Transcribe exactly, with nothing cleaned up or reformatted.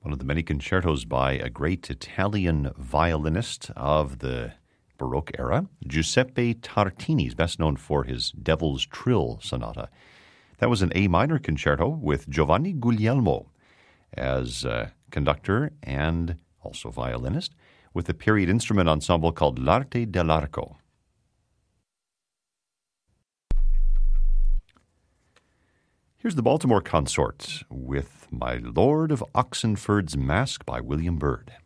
one of the many concertos by a great Italian violinist of the Baroque era, Giuseppe Tartini. He's best known for his Devil's Trill Sonata. That was an A minor concerto with Giovanni Guglielmo as uh, conductor and also violinist, with a period instrument ensemble called L'Arte dell'Arco. Here's the Baltimore Consort with My Lord of Oxenford's Mask by William Byrd.